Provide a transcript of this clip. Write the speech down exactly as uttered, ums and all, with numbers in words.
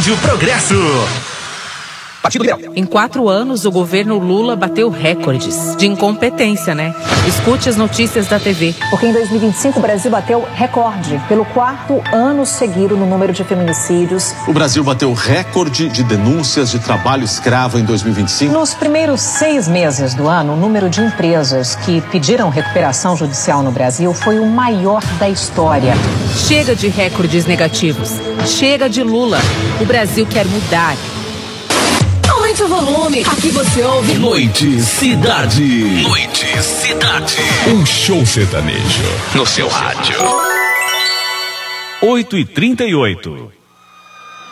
Rádio Progresso. Partido Liberal. Em quatro anos, o governo Lula bateu recordes de incompetência, né? Escute as notícias da T V. Porque em dois mil e vinte e cinco o Brasil bateu recorde pelo quarto ano seguido no número de feminicídios. O Brasil bateu recorde de denúncias de trabalho escravo em dois mil e vinte e cinco. Nos primeiros seis meses do ano, o número de empresas que pediram recuperação judicial no Brasil foi o maior da história. Chega de recordes negativos. Chega de Lula. O Brasil quer mudar. Aumente o volume, aqui você ouve Noite Cidade. Noite Cidade. Um show sertanejo no seu rádio. oito e trinta e oito.